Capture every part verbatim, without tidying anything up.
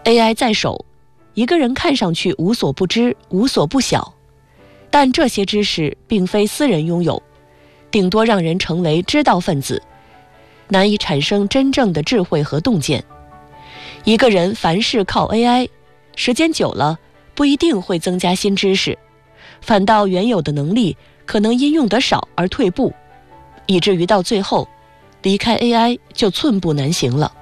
A I 在手，一个人看上去无所不知、无所不晓，但这些知识并非私人拥有，顶多让人成为知道分子，难以产生真正的智慧和洞见。一个人凡事靠 A I， 时间久了不一定会增加新知识，反倒原有的能力可能因用得少而退步，以至于到最后离开 A I 就寸步难行了。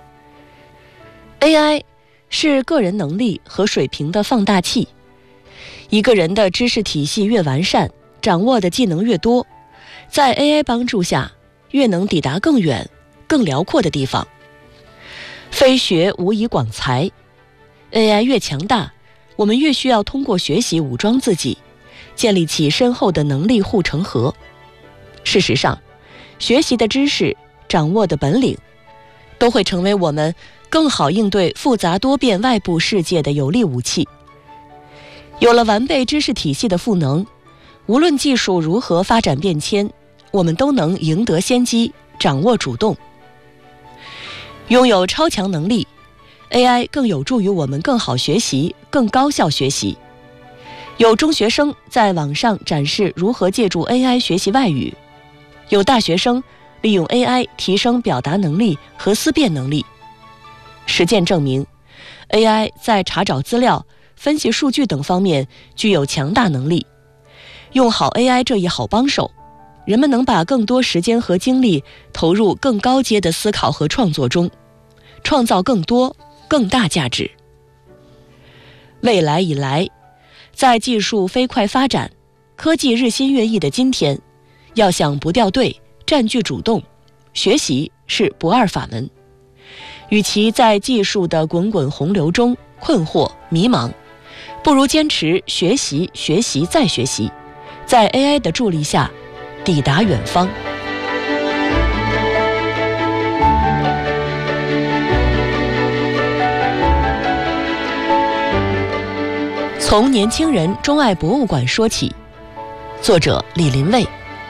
A I 是个人能力和水平的放大器，一个人的知识体系越完善，掌握的技能越多，在 A I 帮助下越能抵达更远更辽阔的地方。非学无以广才， A I 越强大，我们越需要通过学习武装自己，建立起深厚的能力护城河。事实上，学习的知识、掌握的本领，都会成为我们更好应对复杂多变外部世界的有力武器。有了完备知识体系的赋能，无论技术如何发展变迁，我们都能赢得先机，掌握主动。拥有超强能力， A I 更有助于我们更好学习、更高效学习。有中学生在网上展示如何借助 A I 学习外语，有大学生利用 A I 提升表达能力和思辨能力。实践证明， A I 在查找资料、分析数据等方面具有强大能力。用好 A I 这一好帮手，人们能把更多时间和精力投入更高阶的思考和创作中，创造更多、更大价值。未来以来，在技术飞快发展、科技日新月异的今天，要想不掉队、占据主动，学习是不二法门。与其在技术的滚滚洪流中困惑迷茫，不如坚持学习、学习再学习，在 A I 的助力下抵达远方。从年轻人钟爱博物馆说起，作者李林蔚。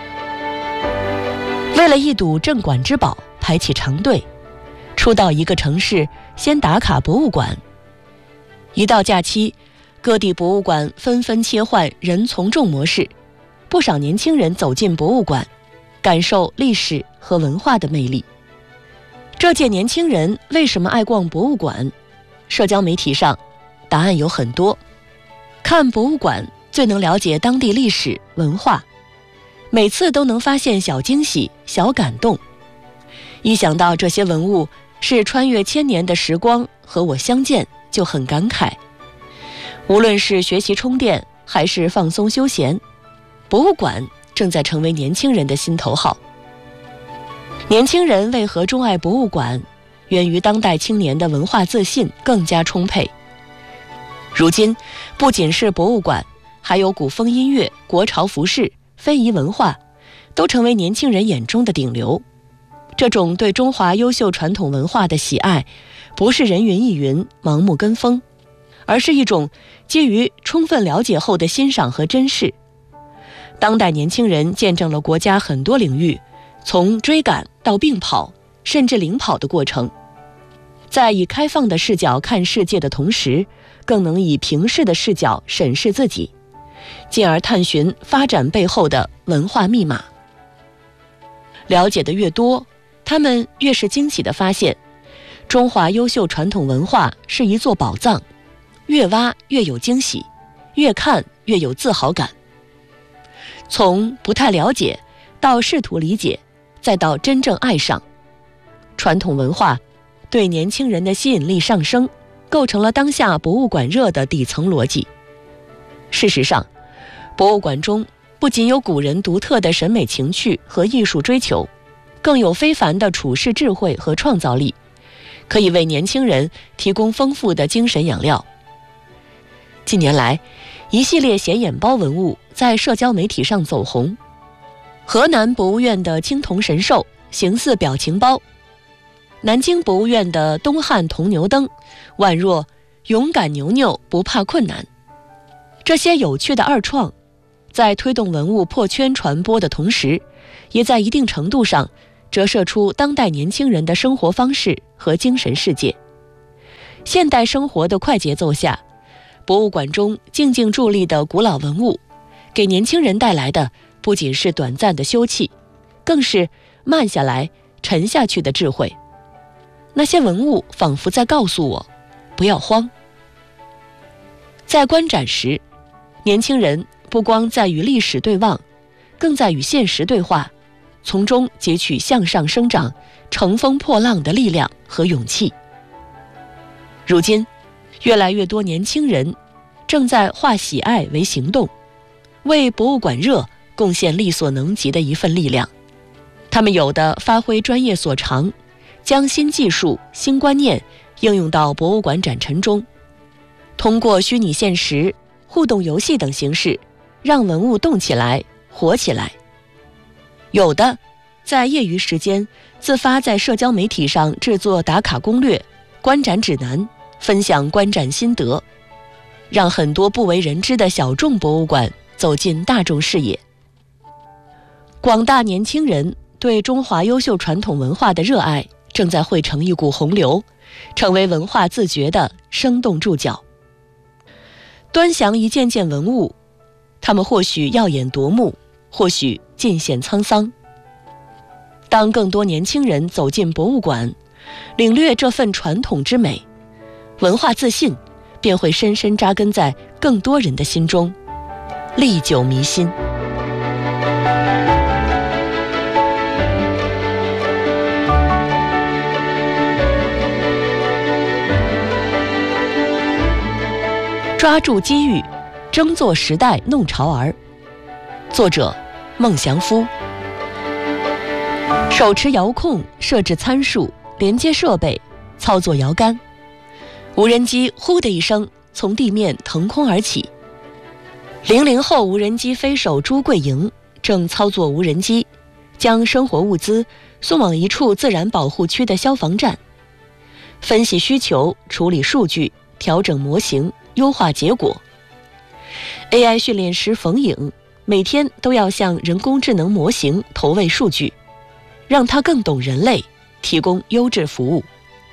为了一睹镇馆之宝排起长队，初到一个城市先打卡博物馆。一到假期，各地博物馆纷纷切换人从众模式，不少年轻人走进博物馆，感受历史和文化的魅力。这届年轻人为什么爱逛博物馆？社交媒体上答案有很多。看博物馆最能了解当地历史文化，每次都能发现小惊喜、小感动。一想到这些文物是穿越千年的时光和我相见，就很感慨。无论是学习充电还是放松休闲，博物馆正在成为年轻人的心头好。年轻人为何钟爱博物馆，源于当代青年的文化自信更加充沛。如今，不仅是博物馆，还有古风音乐、国潮服饰、非遗文化，都成为年轻人眼中的顶流。这种对中华优秀传统文化的喜爱，不是人云亦云、盲目跟风，而是一种基于充分了解后的欣赏和珍视。当代年轻人见证了国家很多领域从追赶到并跑，甚至领跑的过程，在以开放的视角看世界的同时，更能以平视的视角审视自己，进而探寻发展背后的文化密码。了解的越多，他们越是惊喜地发现，中华优秀传统文化是一座宝藏，越挖越有惊喜，越看越有自豪感。从不太了解到试图理解，再到真正爱上，传统文化对年轻人的吸引力上升，构成了当下博物馆热的底层逻辑。事实上，博物馆中不仅有古人独特的审美情趣和艺术追求，更有非凡的处世智慧和创造力，可以为年轻人提供丰富的精神养料。近年来，一系列显眼包文物在社交媒体上走红。河南博物院的青铜神兽形似表情包，南京博物院的东汉铜牛灯宛若勇敢牛牛不怕困难。这些有趣的二创，在推动文物破圈传播的同时，也在一定程度上折射出当代年轻人的生活方式和精神世界。 现代生活的快节奏下，博物馆中静静伫立的古老文物，给年轻人带来的不仅是短暂的休憩，更是慢下来、沉下去的智慧。那些文物仿佛在告诉我，不要慌。在观展时，年轻人不光在与历史对望，更在与现实对话，从中汲取向上生长、乘风破浪的力量和勇气。如今，越来越多年轻人正在化喜爱为行动，为博物馆热贡献力所能及的一份力量。他们有的发挥专业所长，将新技术、新观念应用到博物馆展陈中，通过虚拟现实、互动游戏等形式，让文物动起来、活起来。有的在业余时间自发在社交媒体上制作打卡攻略、观展指南，分享观展心得，让很多不为人知的小众博物馆走进大众视野。广大年轻人对中华优秀传统文化的热爱正在汇成一股洪流，成为文化自觉的生动注脚。端详一件件文物，它们或许耀眼夺目，或许尽显沧桑。当更多年轻人走进博物馆，领略这份传统之美，文化自信便会深深扎根在更多人的心中，历久弥新。抓住机遇，争做时代弄潮儿。作者：孟祥夫。手持遥控设置参数，连接设备，操作摇杆，无人机呼的一声从地面腾空而起。零零后无人机飞手朱桂莹正操作无人机，将生活物资送往一处自然保护区的消防站，分析需求，处理数据，调整模型，优化结果。 A I 训练师冯颖每天都要向人工智能模型投喂数据，让它更懂人类，提供优质服务。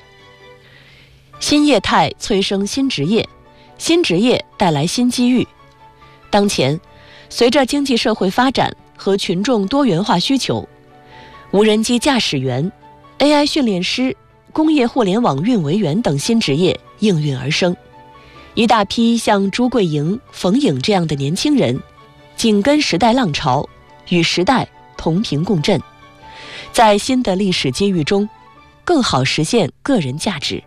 新业态催生新职业，新职业带来新机遇。当前，随着经济社会发展和群众多元化需求，无人机驾驶员、A I 训练师、工业互联网运维员等新职业应运而生。一大批像朱桂莹、冯颖这样的年轻人，紧跟时代浪潮，与时代同频共振，在新的历史机遇中，更好实现个人价值。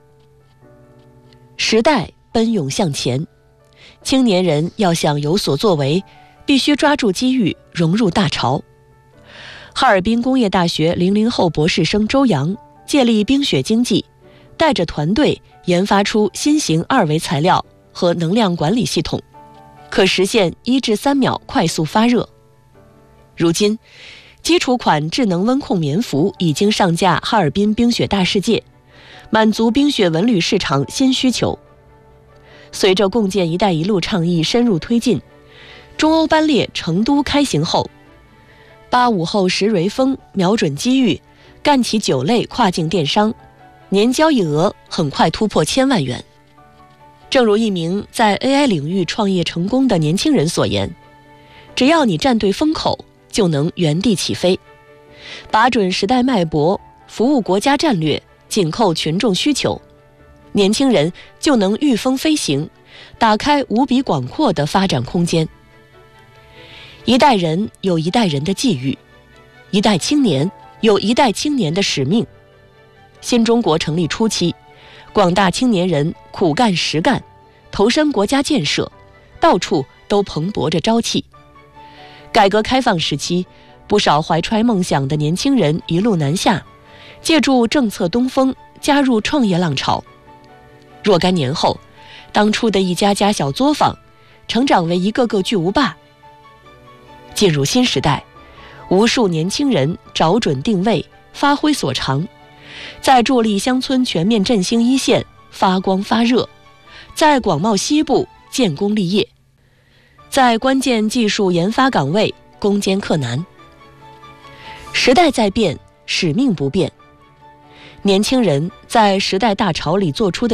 时代奔涌向前，青年人要想有所作为，必须抓住机遇，融入大潮。哈尔滨工业大学零零后博士生周洋借力冰雪经济，带着团队研发出新型二维材料和能量管理系统，可实现一至三秒快速发热。如今，基础款智能温控棉服已经上架哈尔滨冰雪大世界，满足冰雪文旅市场新需求。随着共建“一带一路”倡议深入推进，中欧班列成都开行后，八五后石蕊峰瞄准机遇，干起酒类跨境电商，年交易额很快突破千万元。正如一名在 A I 领域创业成功的年轻人所言，只要你站对风口，就能原地起飞。把准时代脉搏，服务国家战略，紧扣群众需求，年轻人就能御风飞行，打开无比广阔的发展空间。一代人有一代人的际遇，一代青年有一代青年的使命。新中国成立初期，广大青年人苦干实干，投身国家建设，到处都蓬勃着朝气。改革开放时期，不少怀揣梦想的年轻人一路南下，借助政策东风，加入创业浪潮。若干年后，当初的一家家小作坊，成长为一个个巨无霸。进入新时代，无数年轻人找准定位，发挥所长，在助力乡村全面振兴一线发光发热，在广袤西部建功立业，在关键技术研发岗位攻坚克难。时代在变，使命不变。年轻人在时代大潮里做出的